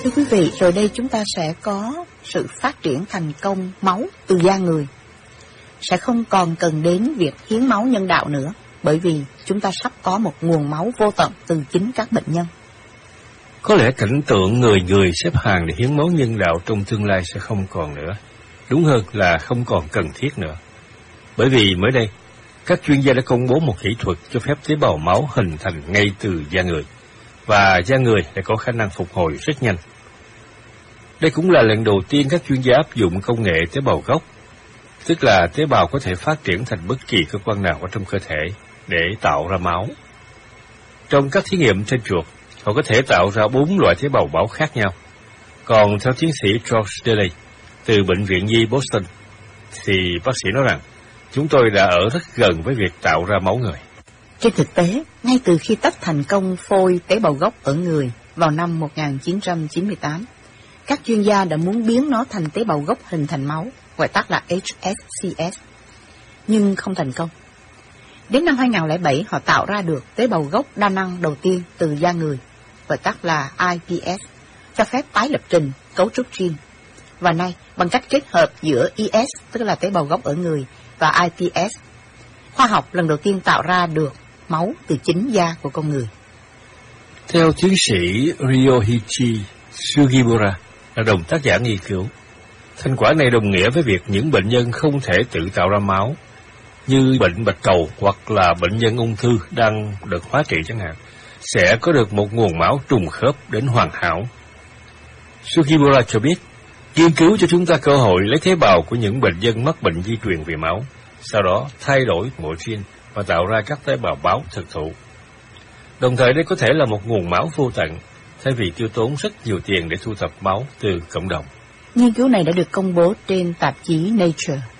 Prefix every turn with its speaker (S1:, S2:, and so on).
S1: Thưa quý vị, rồi đây chúng ta sẽ có sự phát triển thành công máu từ da người. Sẽ không còn cần đến việc hiến máu nhân đạo nữa, bởi vì chúng ta sắp có một nguồn máu vô tận từ chính các bệnh nhân.
S2: Có lẽ cảnh tượng người người xếp hàng để hiến máu nhân đạo trong tương lai sẽ không còn nữa. Đúng hơn là không còn cần thiết nữa. Bởi vì mới đây, các chuyên gia đã công bố một kỹ thuật cho phép tế bào máu hình thành ngay từ da người, và da người lại có khả năng phục hồi rất nhanh. Đây cũng là lần đầu tiên các chuyên gia áp dụng công nghệ tế bào gốc, tức là tế bào có thể phát triển thành bất kỳ cơ quan nào ở trong cơ thể để tạo ra máu. Trong các thí nghiệm trên chuột, họ có thể tạo ra 4 loại tế bào máu khác nhau. Còn theo tiến sĩ George Daly từ Bệnh viện Nhi Boston, thì bác sĩ nói rằng chúng tôi đã ở rất gần với việc tạo ra máu người.
S1: Trên thực tế, ngay từ khi tách thành công phôi tế bào gốc ở người vào năm 1998, các chuyên gia đã muốn biến nó thành tế bào gốc hình thành máu, gọi tắt là HSCS, nhưng không thành công. Đến năm 2007, họ tạo ra được tế bào gốc đa năng đầu tiên từ da người, gọi tắt là iPS, cho phép tái lập trình cấu trúc gene. Và nay, bằng cách kết hợp giữa ES, tức là tế bào gốc ở người, và iPS, khoa học lần đầu tiên tạo ra được máu từ chính da của con người.
S2: Theo tiến sĩ Ryoichi Sugimura, là đồng tác giả nghiên cứu, thành quả này đồng nghĩa với việc những bệnh nhân không thể tự tạo ra máu, như bệnh bạch cầu hoặc là bệnh nhân ung thư đang được hóa trị chẳng hạn, sẽ có được một nguồn máu trùng khớp đến hoàn hảo. Sugimura cho biết, nghiên cứu cho chúng ta cơ hội lấy tế bào của những bệnh nhân mắc bệnh di truyền về máu, sau đó thay đổi bộ gen và tạo ra các tế bào máu thực thụ. Đồng thời đây có thể là một nguồn máu vô tận, thay vì tiêu tốn rất nhiều tiền để thu thập máu từ cộng đồng.
S1: Nghiên cứu này đã được công bố trên tạp chí Nature.